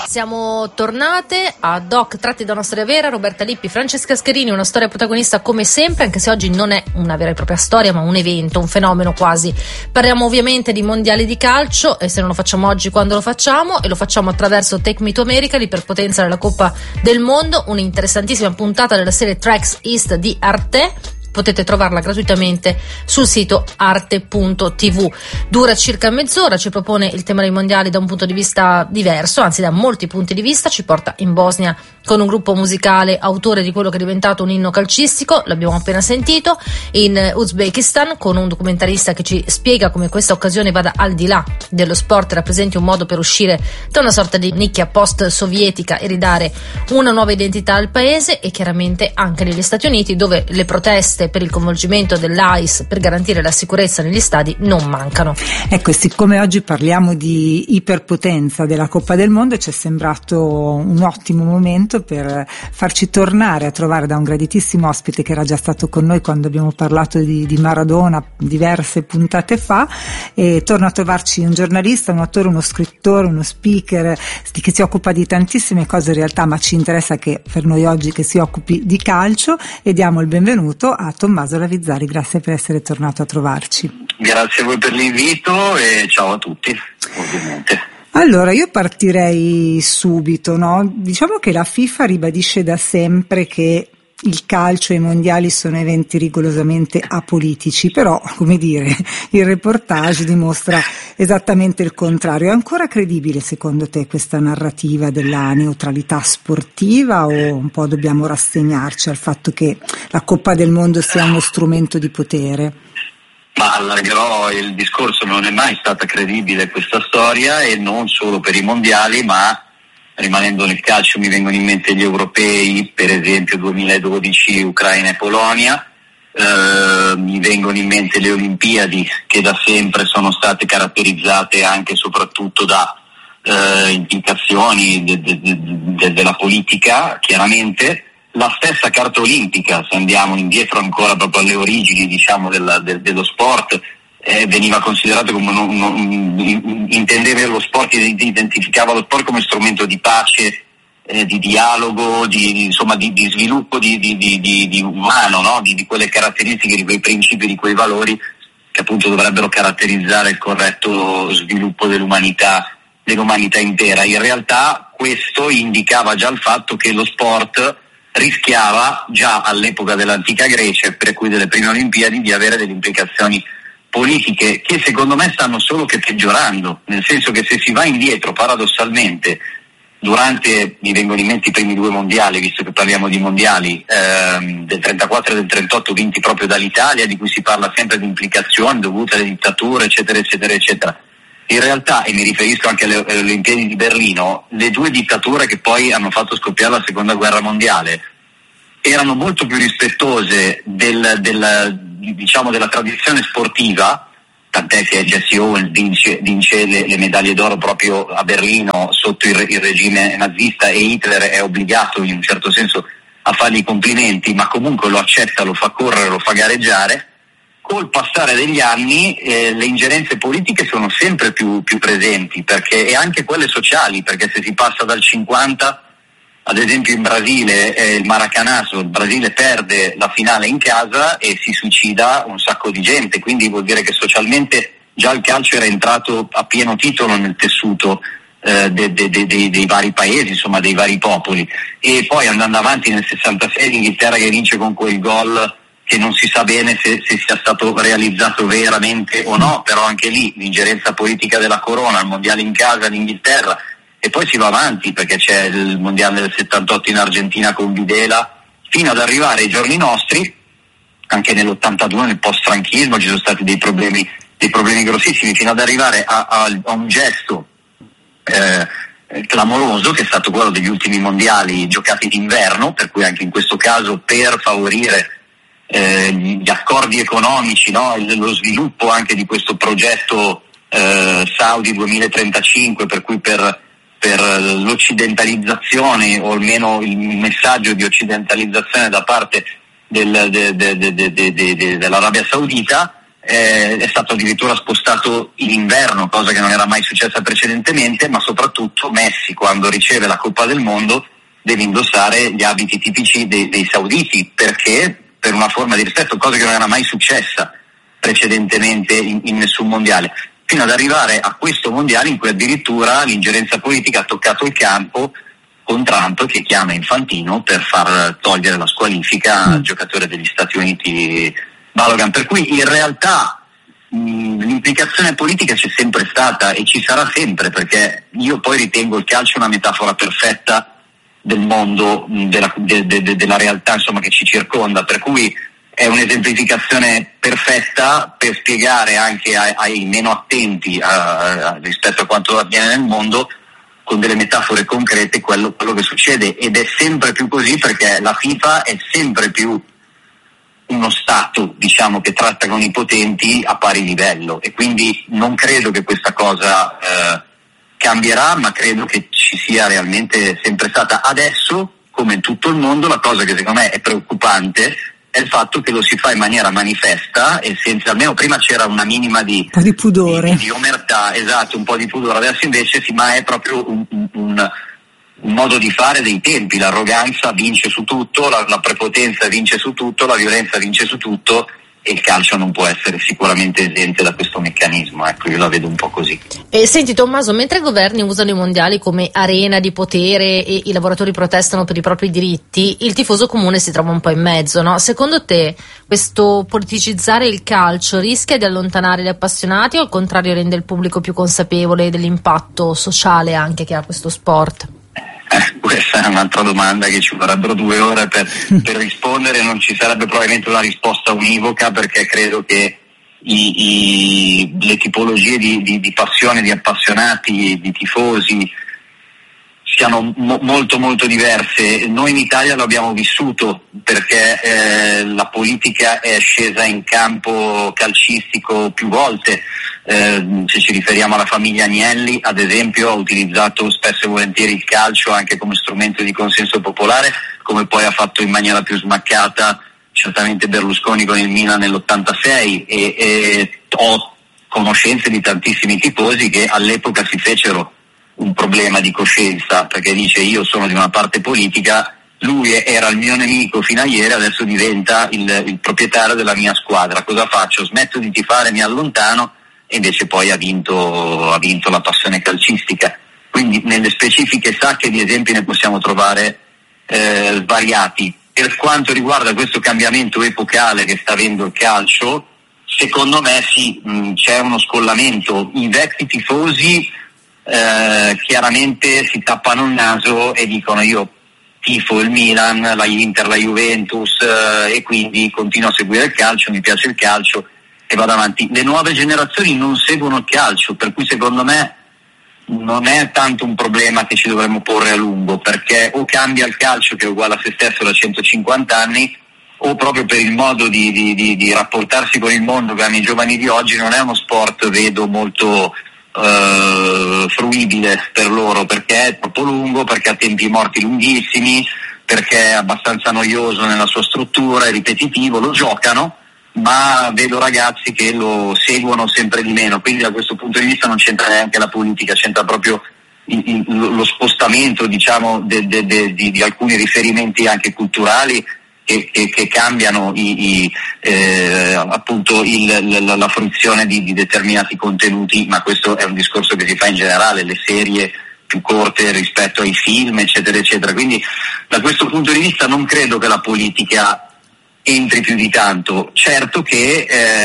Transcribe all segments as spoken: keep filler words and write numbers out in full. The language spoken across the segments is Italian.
Siamo tornate a Doc tratti da una storia vera, Roberta Lippi, Francesca Scherini, una storia protagonista come sempre, anche se oggi non è una vera e propria storia ma un evento, un fenomeno quasi. Parliamo ovviamente di mondiali di calcio e se non lo facciamo oggi quando lo facciamo, e lo facciamo attraverso Take Me to America, l'iperpotenza della Coppa del Mondo, un'interessantissima puntata della serie Tracks East di Arte. Potete trovarla gratuitamente sul sito arte punto tv. Dura circa mezz'ora, ci propone il tema dei mondiali da un punto di vista diverso, anzi da molti punti di vista. Ci porta in Bosnia con un gruppo musicale autore di quello che è diventato un inno calcistico, l'abbiamo appena sentito, in Uzbekistan con un documentarista che ci spiega come questa occasione vada al di là dello sport e rappresenti un modo per uscire da una sorta di nicchia post-sovietica e ridare una nuova identità al paese, e chiaramente anche negli Stati Uniti, dove le proteste per il coinvolgimento dell'A I S per garantire la sicurezza negli stadi non mancano. Ecco, siccome oggi parliamo di iperpotenza della Coppa del Mondo, ci è sembrato un ottimo momento per farci tornare a trovare da un graditissimo ospite che era già stato con noi quando abbiamo parlato di, di Maradona diverse puntate fa, e torna a trovarci un giornalista, un autore, uno scrittore, uno speaker che si occupa di tantissime cose in realtà, ma ci interessa che per noi oggi che si occupi di calcio, e diamo il benvenuto a Tommaso Lavizzari. Grazie per essere tornato a trovarci. Grazie a voi per l'invito e ciao a tutti, ovviamente. Allora, io partirei subito, no? Diciamo che la FIFA ribadisce da sempre che il calcio e i mondiali sono eventi rigorosamente apolitici, però, come dire, il reportage dimostra esattamente il contrario. È ancora credibile secondo te questa narrativa della neutralità sportiva, o un po' dobbiamo rassegnarci al fatto che la Coppa del Mondo sia uno strumento di potere? Ma allargherò il discorso, non è mai stata credibile questa storia, e non solo per i mondiali, ma rimanendo nel calcio mi vengono in mente gli europei, per esempio duemiladodici Ucraina e Polonia, eh, mi vengono in mente le Olimpiadi, che da sempre sono state caratterizzate anche e soprattutto da eh, implicazioni de, de, de, de, della politica, chiaramente. La stessa carta olimpica, se andiamo indietro ancora proprio alle origini, diciamo, della, de, dello sport, Eh, veniva considerato come un, un, un, intendeva lo sport, identificava lo sport come strumento di pace, eh, di dialogo, di, insomma di, di sviluppo di, di, di, di umano, no? di, di quelle caratteristiche, di quei principi, di quei valori che appunto dovrebbero caratterizzare il corretto sviluppo dell'umanità, dell'umanità intera. In realtà questo indicava già il fatto che lo sport rischiava già all'epoca dell'antica Grecia, per cui delle prime Olimpiadi, di avere delle implicazioni politiche che secondo me stanno solo che peggiorando, nel senso che se si va indietro paradossalmente durante, mi vengono in mente i primi due mondiali, visto che parliamo di mondiali, ehm, del trentaquattro e del trentotto vinti proprio dall'Italia, di cui si parla sempre di implicazioni dovute alle dittature eccetera eccetera eccetera. In realtà, e mi riferisco anche alle, alle Olimpiadi di Berlino, le due dittature che poi hanno fatto scoppiare la seconda guerra mondiale erano molto più rispettose del, del, diciamo, della tradizione sportiva, tant'è che Jesse Owens vince, vince le, le medaglie d'oro proprio a Berlino sotto il, il regime nazista, e Hitler è obbligato in un certo senso a fargli i complimenti, ma comunque lo accetta, lo fa correre, lo fa gareggiare. Col passare degli anni eh, le ingerenze politiche sono sempre più, più presenti, perché, e anche quelle sociali, perché se si passa dal cinquanta, ad esempio in Brasile, eh, il Maracanazo, il Brasile perde la finale in casa e si suicida un sacco di gente, quindi vuol dire che socialmente già il calcio era entrato a pieno titolo nel tessuto eh, de, de, de, de, dei vari paesi, insomma dei vari popoli. E poi andando avanti nel sessantasei l'Inghilterra che vince con quel gol che non si sa bene se, se sia stato realizzato veramente o no, però anche lì l'ingerenza politica della corona, il mondiale in casa, l'Inghilterra. E poi si va avanti, perché c'è il mondiale del settantotto in Argentina con Videla, fino ad arrivare ai giorni nostri. Anche nell'ottantadue, nel post-franchismo, ci sono stati dei problemi, dei problemi grossissimi, fino ad arrivare a, a, a un gesto eh, clamoroso, che è stato quello degli ultimi mondiali giocati d'inverno, per cui anche in questo caso per favorire eh, gli accordi economici, no? Lo sviluppo anche di questo progetto eh, Saudi duemilatrentacinque, per cui per per l'occidentalizzazione, o almeno il messaggio di occidentalizzazione da parte del, de, de, de, de, de, de, dell'Arabia Saudita, eh, è stato addirittura spostato in inverno, cosa che non era mai successa precedentemente, ma soprattutto Messi, quando riceve la Coppa del Mondo, deve indossare gli abiti tipici dei, dei sauditi, perché per una forma di rispetto, cosa che non era mai successa precedentemente in, in nessun mondiale, fino ad arrivare a questo mondiale in cui addirittura l'ingerenza politica ha toccato il campo con Trump, che chiama Infantino per far togliere la squalifica al giocatore degli Stati Uniti Balogun. Per cui in realtà mh, l'implicazione politica c'è sempre stata e ci sarà sempre, perché io poi ritengo il calcio una metafora perfetta del mondo, mh, della, de, de, de, della realtà, insomma, che ci circonda, per cui è un'esemplificazione perfetta per spiegare anche ai, ai meno attenti a, a, rispetto a quanto avviene nel mondo, con delle metafore concrete, quello, quello che succede, ed è sempre più così perché la FIFA è sempre più uno Stato, diciamo, che tratta con i potenti a pari livello, e quindi non credo che questa cosa eh, cambierà, ma credo che ci sia realmente sempre stata. Adesso, come in tutto il mondo, la cosa che secondo me è preoccupante è il fatto che lo si fa in maniera manifesta e senza, almeno prima c'era una minima di, un po' di pudore, di, di omertà, esatto, un po' di pudore, adesso invece sì, ma è proprio un, un, un, un modo di fare dei tempi, l'arroganza vince su tutto, la, la prepotenza vince su tutto, la violenza vince su tutto, e il calcio non può essere sicuramente esente da questo meccanismo, ecco, io la vedo un po' così. E senti Tommaso, mentre i governi usano i mondiali come arena di potere e i lavoratori protestano per i propri diritti, il tifoso comune si trova un po' in mezzo, no? Secondo te questo politicizzare il calcio rischia di allontanare gli appassionati o al contrario rende il pubblico più consapevole dell'impatto sociale anche che ha questo sport? Eh, questa è un'altra domanda che ci vorrebbero due ore per, per rispondere, non ci sarebbe probabilmente una risposta univoca, perché credo che i, i, le tipologie di, di, di passione, di appassionati, di tifosi siano mo, molto molto diverse. Noi in Italia lo abbiamo vissuto perché eh, la politica è scesa in campo calcistico più volte. Eh, se ci riferiamo alla famiglia Agnelli, ad esempio, ha utilizzato spesso e volentieri il calcio anche come strumento di consenso popolare, come poi ha fatto in maniera più smaccata certamente Berlusconi con il Milan nell'ottantasei, e, e ho conoscenze di tantissimi tifosi che all'epoca si fecero un problema di coscienza, perché dice: io sono di una parte politica, lui era il mio nemico fino a ieri, adesso diventa il, il proprietario della mia squadra, cosa faccio? Smetto di tifare, mi allontano? E invece poi ha vinto, ha vinto la passione calcistica. Quindi nelle specifiche sacche di esempi ne possiamo trovare eh, svariati. Per quanto riguarda questo cambiamento epocale che sta avendo il calcio, secondo me sì, mh, c'è uno scollamento. I vecchi tifosi eh, chiaramente si tappano il naso e dicono: io tifo il Milan, la Inter, la Juventus eh, e quindi continuo a seguire il calcio, mi piace il calcio e vado avanti. Le nuove generazioni non seguono il calcio, per cui secondo me non è tanto un problema che ci dovremmo porre a lungo, perché o cambia il calcio, che è uguale a se stesso da centocinquanta anni, o proprio per il modo di, di, di, di rapportarsi con il mondo che hanno i giovani di oggi non è uno sport, vedo, molto eh, fruibile per loro, perché è troppo lungo, perché ha tempi morti lunghissimi, perché è abbastanza noioso nella sua struttura, è ripetitivo, lo giocano, ma vedo ragazzi che lo seguono sempre di meno, quindi da questo punto di vista non c'entra neanche la politica, c'entra proprio il, il, lo spostamento, diciamo, de, de, de, di, di alcuni riferimenti anche culturali che, che, che cambiano i, i, eh, appunto il, la, la fruizione di, di determinati contenuti, ma questo è un discorso che si fa in generale, le serie più corte rispetto ai film, eccetera eccetera. Quindi da questo punto di vista non credo che la politica entri più di tanto. Certo che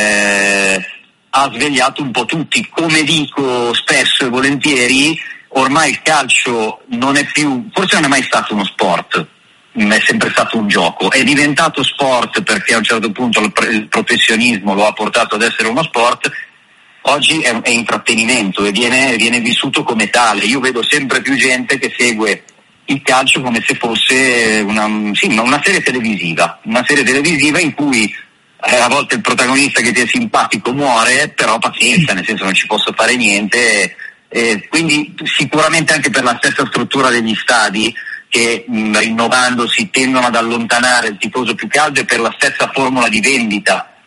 eh, ha svegliato un po' tutti, come dico spesso e volentieri, ormai il calcio non è più, forse non è mai stato uno sport, è sempre stato un gioco, è diventato sport perché a un certo punto il, il professionismo lo ha portato ad essere uno sport. Oggi è, è intrattenimento e viene, viene vissuto come tale. Io vedo sempre più gente che segue il calcio come se fosse una, sì, una serie televisiva, una serie televisiva in cui eh, a volte il protagonista che ti è simpatico muore, però pazienza, nel senso non ci posso fare niente, eh, quindi sicuramente anche per la stessa struttura degli stadi che mh, rinnovandosi tendono ad allontanare il tifoso più caldo, e per la stessa formula di vendita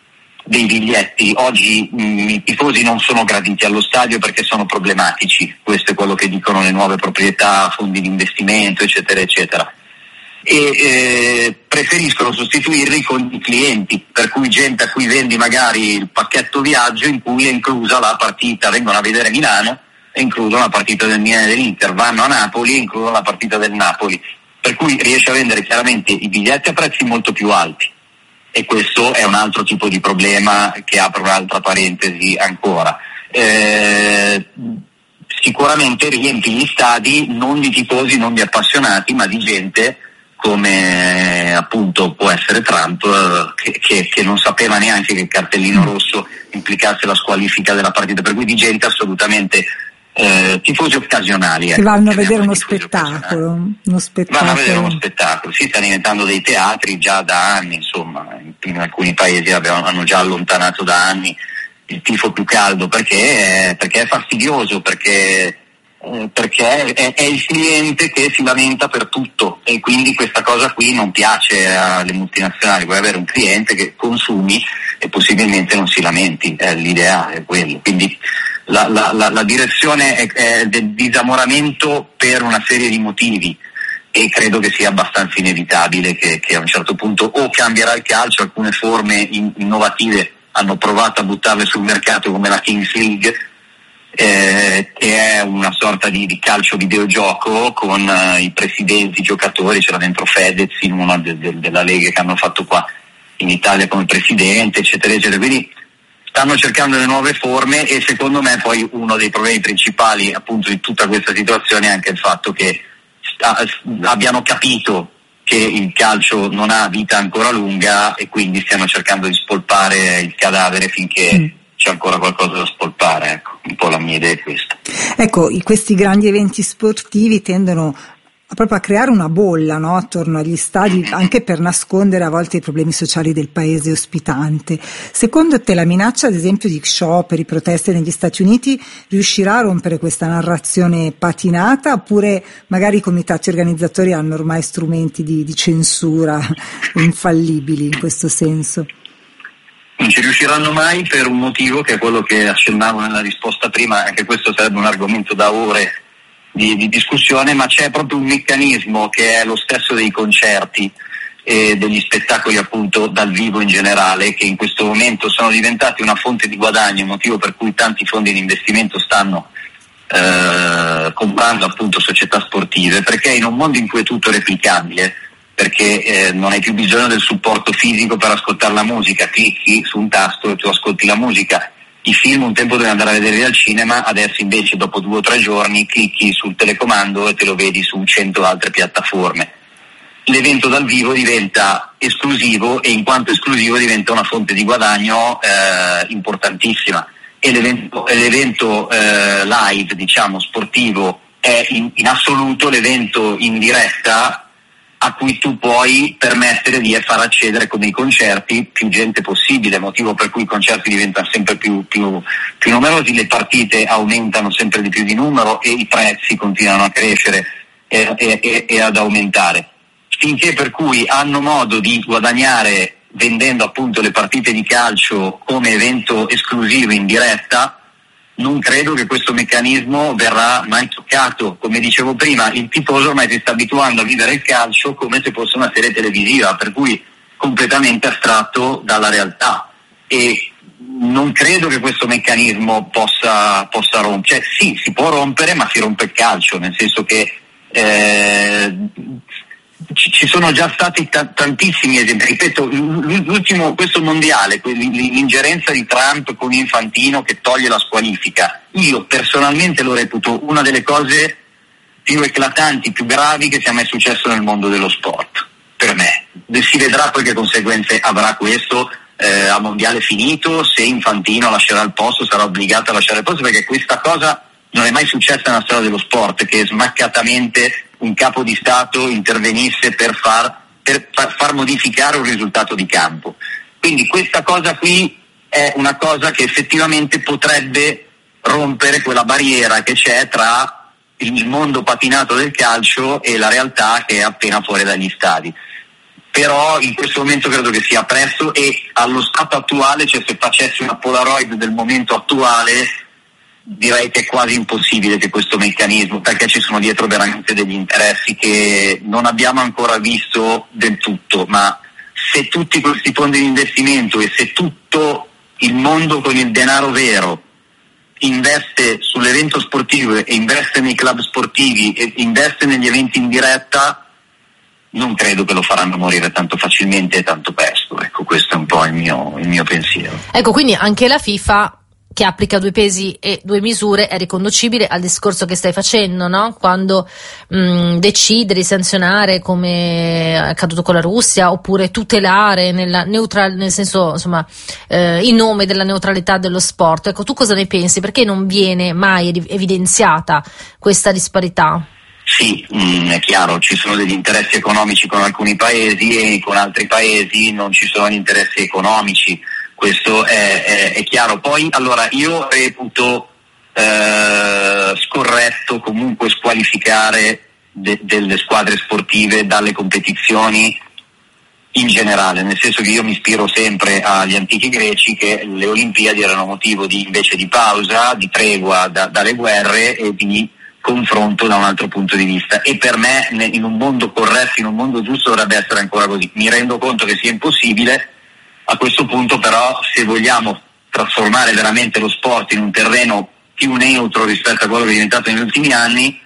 dei biglietti. Oggi mh, i tifosi non sono graditi allo stadio perché sono problematici, questo è quello che dicono le nuove proprietà, fondi di investimento, eccetera eccetera, e eh, preferiscono sostituirli con i clienti, per cui gente a cui vendi magari il pacchetto viaggio in cui è inclusa la partita, vengono a vedere Milano, è inclusa la partita del Milan e dell'Inter, vanno a Napoli e includono la partita del Napoli, per cui riesce a vendere chiaramente i biglietti a prezzi molto più alti. E questo è un altro tipo di problema che apre un'altra parentesi ancora. Eh, sicuramente riempi gli stadi non di tifosi, non di appassionati, ma di gente come appunto può essere Trump, eh, che, che, che non sapeva neanche che il cartellino rosso implicasse la squalifica della partita, per cui di gente assolutamente eh, tifosi occasionali. Che vanno a vedere uno spettacolo, uno spettacolo. Vanno a vedere uno spettacolo, si sta diventando dei teatri già da anni, insomma, in, in alcuni paesi abbiamo, hanno già allontanato da anni il tifo più caldo perché, perché è fastidioso, perché, eh, perché è, è il cliente che si lamenta per tutto e quindi questa cosa qui non piace alle multinazionali, vuoi avere un cliente che consumi e possibilmente non si lamenti, è l'idea è quello. Quindi La, la, la, la direzione è, è del disamoramento per una serie di motivi e credo che sia abbastanza inevitabile che, che a un certo punto o cambierà il calcio, alcune forme in, innovative hanno provato a buttarle sul mercato come la Kings League, eh, che è una sorta di, di calcio videogioco con uh, i presidenti, i giocatori, c'era dentro Fedez in una de, de, della Lega che hanno fatto qua in Italia come presidente, eccetera eccetera, quindi stanno cercando le nuove forme e secondo me poi uno dei problemi principali appunto di tutta questa situazione è anche il fatto che sta, abbiano capito che il calcio non ha vita ancora lunga e quindi stiano cercando di spolpare il cadavere finché mm. c'è ancora qualcosa da spolpare, ecco, un po' la mia idea è questa. Ecco, questi grandi eventi sportivi tendono proprio a creare una bolla, no, attorno agli stadi, anche per nascondere a volte i problemi sociali del paese ospitante. Secondo te la minaccia, ad esempio, di scioperi, proteste negli Stati Uniti riuscirà a rompere questa narrazione patinata, oppure magari i comitati organizzatori hanno ormai strumenti di, di censura infallibili in questo senso? Non ci riusciranno mai per un motivo che è quello che accennavo nella risposta prima, anche questo sarebbe un argomento da ore Di, di discussione, ma c'è proprio un meccanismo che è lo stesso dei concerti e degli spettacoli appunto dal vivo in generale, che in questo momento sono diventati una fonte di guadagno, motivo per cui tanti fondi di investimento stanno eh, comprando appunto società sportive, perché in un mondo in cui è tutto replicabile, perché eh, non hai più bisogno del supporto fisico per ascoltare la musica, clicchi su un tasto e tu ascolti la musica. I film un tempo dovevi andare a vederli al cinema, adesso invece dopo due o tre giorni clicchi sul telecomando e te lo vedi su cento altre piattaforme. L'evento dal vivo diventa esclusivo e in quanto esclusivo diventa una fonte di guadagno eh, importantissima e l'evento, l'evento eh, live, diciamo sportivo, è in, in assoluto l'evento in diretta a cui tu puoi permettere di far accedere con i concerti più gente possibile, motivo per cui i concerti diventano sempre più, più, più numerosi, le partite aumentano sempre di più di numero e i prezzi continuano a crescere e, e, e ad aumentare, finché per cui hanno modo di guadagnare vendendo appunto le partite di calcio come evento esclusivo in diretta. Non credo che questo meccanismo verrà mai toccato. Come dicevo prima, il tifoso ormai si sta abituando a vivere il calcio come se fosse una serie televisiva, per cui completamente astratto dalla realtà. E non credo che questo meccanismo possa, possa rompere. Cioè sì, si può rompere, ma si rompe il calcio, nel senso che eh, ci sono già stati t- tantissimi esempi. Ripeto, l'ultimo, questo mondiale, l'ingerenza di Trump con Infantino che toglie la squalifica, io personalmente lo reputo una delle cose più eclatanti, più gravi che sia mai successo nel mondo dello sport, per me. Si vedrà poi che conseguenze avrà questo eh, a mondiale finito, se Infantino lascerà il posto, sarà obbligato a lasciare il posto, perché questa cosa non è mai successa nella storia dello sport, che smaccatamente un capo di Stato intervenisse per far, per far, far modificare un risultato di campo. Quindi questa cosa qui è una cosa che effettivamente potrebbe rompere quella barriera che c'è tra il mondo patinato del calcio e la realtà che è appena fuori dagli stadi. però in questo momento credo che sia presto, e allo stato attuale, cioè se facessi una Polaroid del momento attuale, direi che è quasi impossibile che questo meccanismo, perché ci sono dietro veramente degli interessi che non abbiamo ancora visto del tutto, ma se tutti questi fondi di investimento e se tutto il mondo con il denaro vero investe sull'evento sportivo e investe nei club sportivi e investe negli eventi in diretta, non credo che lo faranno morire tanto facilmente e tanto presto. Ecco, questo è un po' il mio, il mio pensiero. Ecco, quindi anche la FIFA, che applica due pesi e due misure, è riconducibile al discorso che stai facendo, no? Quando mh, decide di sanzionare, come è accaduto con la Russia, oppure tutelare nella neutral, nel senso, insomma, eh, in nome della neutralità dello sport. Ecco, tu cosa ne pensi? Perché non viene mai evidenziata questa disparità? Sì, mh, è chiaro, ci sono degli interessi economici con alcuni paesi e con altri paesi non ci sono gli interessi economici. Questo è, è, è chiaro. Poi, allora, io reputo eh, scorretto comunque squalificare de, delle squadre sportive dalle competizioni in generale, nel senso che io mi ispiro sempre agli antichi greci, che le Olimpiadi erano motivo di, invece di pausa, di tregua da, dalle guerre e di confronto da un altro punto di vista, e per me in un mondo corretto, in un mondo giusto, dovrebbe essere ancora così. Mi rendo conto che sia impossibile. A questo punto però, se vogliamo trasformare veramente lo sport in un terreno più neutro rispetto a quello che è diventato negli ultimi anni,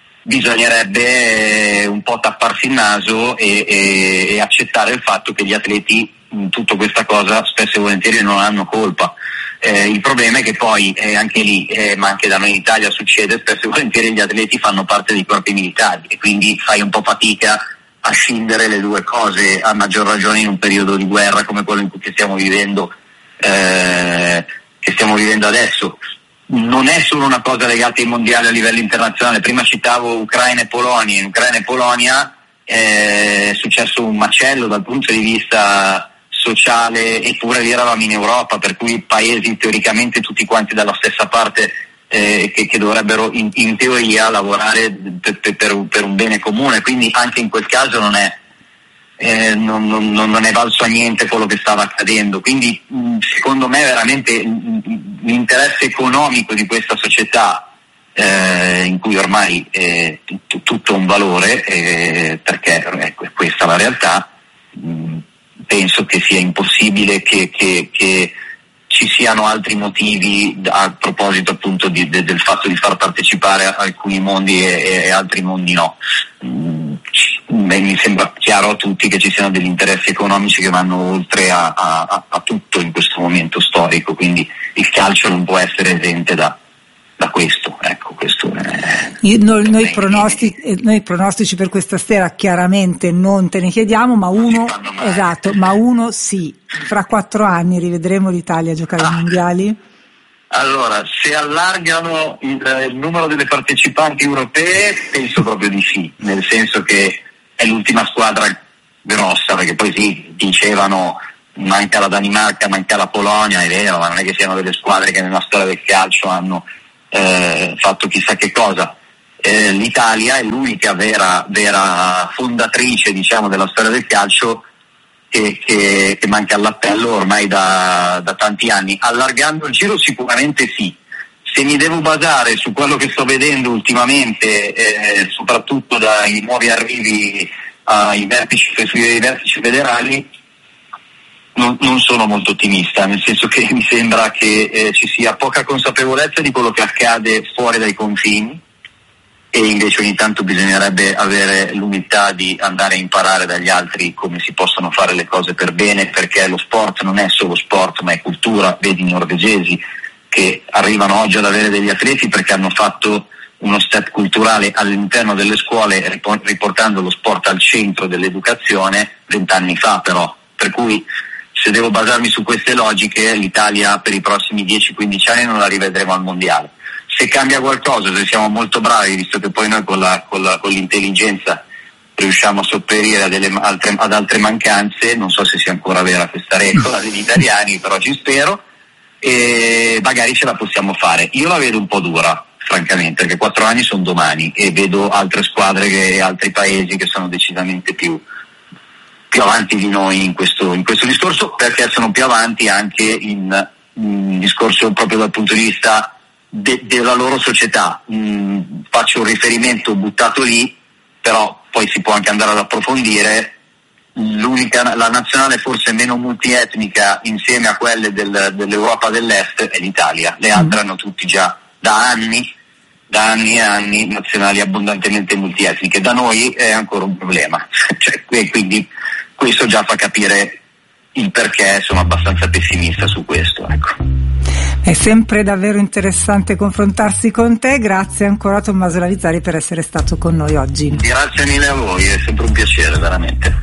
bisognerebbe un po' tapparsi il naso e, e, e accettare il fatto che gli atleti in tutta questa cosa spesso e volentieri non hanno colpa. Eh, il problema è che poi eh, anche lì, eh, ma anche da noi in Italia succede, spesso e volentieri gli atleti fanno parte dei corpi militari e quindi fai un po' fatica a scindere le due cose, a maggior ragione in un periodo di guerra come quello in cui stiamo vivendo, eh, che stiamo vivendo adesso. Non è solo una cosa legata ai mondiali a livello internazionale. Prima citavo Ucraina e Polonia. In Ucraina e Polonia eh, è successo un macello dal punto di vista sociale, eppure lì eravamo in Europa, per cui paesi teoricamente tutti quanti dalla stessa parte, Eh, che, che dovrebbero in, in teoria lavorare per, per, per un bene comune, quindi anche in quel caso non è, eh, non, non, non è valso a niente quello che stava accadendo. Quindi mh, secondo me veramente mh, l'interesse economico di questa società, eh, in cui ormai è tutto, tutto un valore, eh, perché ecco, è questa la realtà, mh, penso che sia impossibile che, che, che ci siano altri motivi a proposito appunto di, de, del fatto di far partecipare alcuni mondi e, e altri mondi no. Mm, mi sembra chiaro a tutti che ci siano degli interessi economici che vanno oltre a, a, a tutto in questo momento storico, quindi il calcio non può essere esente da, da questo. Ecco, questo è... Io, noi, noi, pronostici, noi pronostici per questa sera chiaramente non te ne chiediamo, ma uno, esatto, ma uno sì. Fra quattro anni rivedremo l'Italia giocare ai ah. mondiali? Allora, se allargano il, il numero delle partecipanti europee, penso proprio di sì, nel senso che è l'ultima squadra grossa, perché poi sì, dicevano manca la Danimarca, manca la Polonia, è vero, ma non è che siano delle squadre che nella storia del calcio hanno eh, fatto chissà che cosa. Eh, L'Italia è l'unica vera, vera fondatrice, diciamo, della storia del calcio che, che, che manca all'appello ormai da, da tanti anni. Allargando il giro sicuramente sì. Se mi devo basare su quello che sto vedendo ultimamente, eh, soprattutto dai nuovi arrivi ai vertici, sui vertici federali, non, non sono molto ottimista, nel senso che mi sembra che eh, ci sia poca consapevolezza di quello che accade fuori dai confini, e invece ogni tanto bisognerebbe avere l'umiltà di andare a imparare dagli altri come si possono fare le cose per bene, perché lo sport non è solo sport ma è cultura. Vedi i norvegesi che arrivano oggi ad avere degli atleti perché hanno fatto uno step culturale all'interno delle scuole, riportando lo sport al centro dell'educazione vent'anni fa però, per cui se devo basarmi su queste logiche l'Italia per i prossimi dieci quindici anni non la rivedremo al mondiale. Se cambia qualcosa, se siamo molto bravi, visto che poi noi con, la, con, la, con l'intelligenza riusciamo a sopperire a delle altre, ad altre mancanze, non so se sia ancora vera questa regola degli italiani, però ci spero, e magari ce la possiamo fare. Io la vedo un po' dura, francamente, perché quattro anni sono domani e vedo altre squadre e altri paesi che sono decisamente più, più avanti di noi in questo, in questo discorso, perché sono più avanti anche in un discorso proprio dal punto di vista de, della loro società. Mm, faccio un riferimento buttato lì, però poi si può anche andare ad approfondire. L'unica, la nazionale forse meno multietnica insieme a quelle del, dell'Europa dell'Est è l'Italia. Le altre hanno tutti già da anni, da anni e anni nazionali abbondantemente multietniche. Da noi è ancora un problema, cioè, quindi questo già fa capire il perché sono abbastanza pessimista su questo, ecco. È sempre davvero interessante confrontarsi con te. Grazie ancora Tommaso Lavizzari per essere stato con noi oggi. Grazie mille a voi, è sempre un piacere veramente.